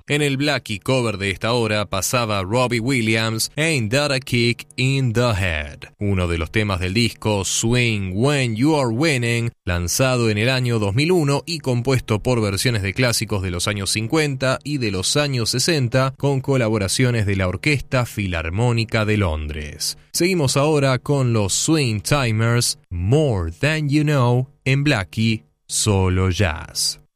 En el Blackie cover de esta hora pasaba Robbie Williams, Ain't That a Kick in the Head, uno de los temas del disco Swing When You Are Winning, lanzado en el año 2001 y compuesto por versiones de clásicos de los años 50 y de los años 60, con colaboraciones de la Orquesta Filarmónica de Londres. Seguimos ahora con los Swing Timers, More Than You Know, en Blackie, solo jazz.